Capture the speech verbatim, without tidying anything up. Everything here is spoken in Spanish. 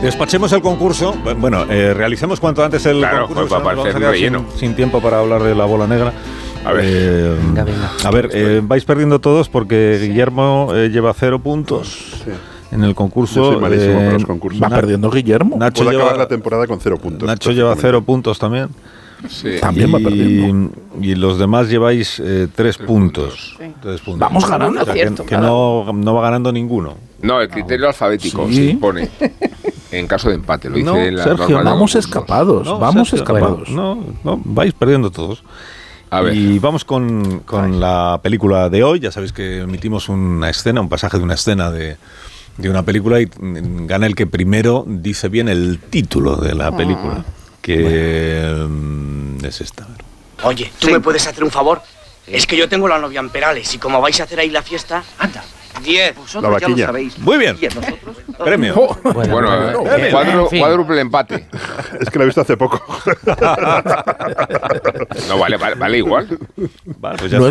Despachemos el concurso. Bueno, eh, realicemos cuanto antes el claro, concurso. Claro, pues, para parecer sin, sin tiempo para hablar de la bola negra. A ver, eh, venga, venga. A ver, eh, vais perdiendo todos porque sí. Guillermo eh, lleva cero puntos. Sí. En el concurso. Yo soy malísimo eh, para los concursos. Va perdiendo Guillermo. Nacho Puede lleva, acabar la temporada con cero puntos. Nacho lleva cero puntos también. Sí. También y, va perdiendo. Y los demás lleváis eh, tres, tres puntos. Sí. tres puntos. Vamos ganando. O sea, que que no, no va ganando ninguno. No, el criterio alfabético sí. se impone. En caso de empate, lo dice no, en la Sergio, vamos escapados, no, vamos Sergio, escapados. Bueno, no, no, vais perdiendo todos. A ver. Y vamos con, con la película de hoy. Ya sabéis que emitimos una escena, un pasaje de una escena de, de una película y gana el que primero dice bien el título de la película, que bueno. es esta. Oye, ¿tú sí. me puedes hacer un favor? Es que yo tengo la novia en Perales y como vais a hacer ahí la fiesta, anda. Diez. La vaquilla. Muy bien. Premio. Oh. Bueno, bueno no, premio. Cuadru, en fin. Cuádruple empate. Es que la he visto hace poco. No, vale, vale, vale igual. Vale, pues ya no